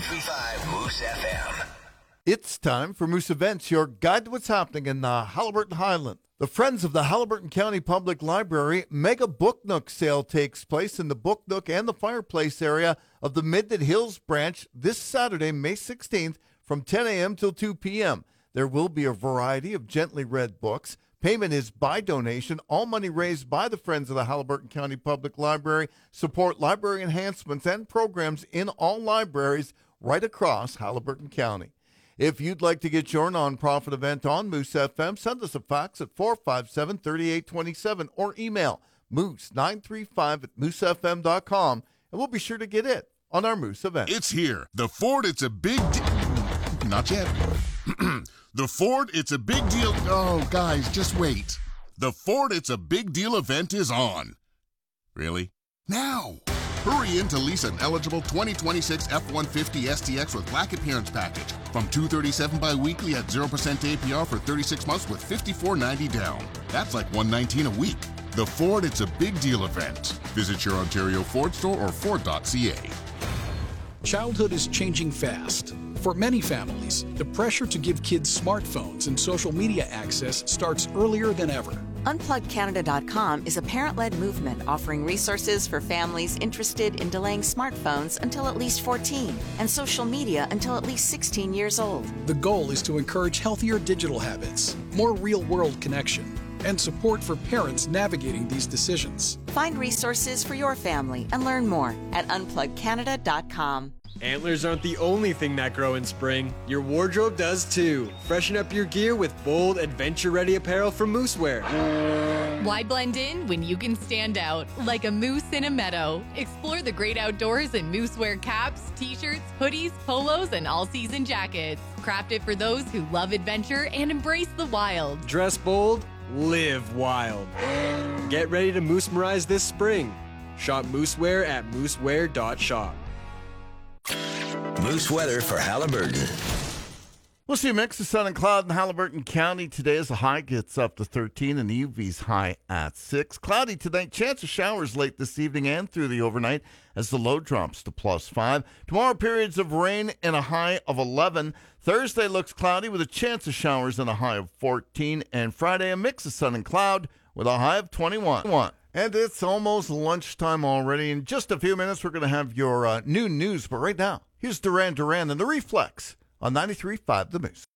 93.5 Moose FM. It's time for Moose Events, your guide to what's happening in the Haliburton Highland. The Friends of the Haliburton County Public Library Mega Book Nook sale takes place in the Book Nook and the Fireplace area of the Midland Hills branch this Saturday, May 16th from 10 a.m. till 2 p.m. There will be a variety of gently read books. Payment is by donation. All money raised by the Friends of the Haliburton County Public Library support library enhancements and programs in all libraries right across Haliburton County. If you'd like to get your nonprofit event on Moose FM, send us a fax at 457-3827 or email moose935@moosefm.com, and we'll be sure to get it on our Moose event. It's here. The Ford It's a Big Not yet. The Ford It's a Big Deal. Oh, guys, just wait. The Ford It's a Big Deal event is on. Really? Now. Hurry in to lease an eligible 2026 F-150 STX with Black Appearance Package from $237 bi-weekly at 0% APR for 36 months with $54.90 down. That's like $119 a week. The Ford It's a Big Deal event. Visit your Ontario Ford store or Ford.ca. Childhood is changing fast. For many families, the pressure to give kids smartphones and social media access starts earlier than ever. UnplugCanada.com is a parent-led movement offering resources for families interested in delaying smartphones until at least 14 and social media until at least 16 years old. The goal is to encourage healthier digital habits, more real-world connection, and support for parents navigating these decisions. Find resources for your family and learn more at UnplugCanada.com. Antlers aren't the only thing that grow in spring. Your wardrobe does too. Freshen up your gear with bold, adventure-ready apparel from Moosewear. Why blend in when you can stand out like a moose in a meadow? Explore the great outdoors in Moosewear caps, t-shirts, hoodies, polos, and all-season jackets. Crafted for those who love adventure and embrace the wild. Dress bold, live wild. Get ready to moose-merize this spring. Shop Moosewear at moosewear.shop. Moose weather for Haliburton. We'll see a mix of sun and cloud in Haliburton County today as the high gets up to 13 and the UV's high at 6. Cloudy tonight, chance of showers late this evening and through the overnight as the low drops to +5. Tomorrow, periods of rain and a high of 11. Thursday looks cloudy with a chance of showers and a high of 14. And Friday, a mix of sun and cloud with a high of 21. And it's almost lunchtime already. In just a few minutes, we're going to have your noon news. But right now, here's Duran Duran and the Reflex on 93.5 The Moose.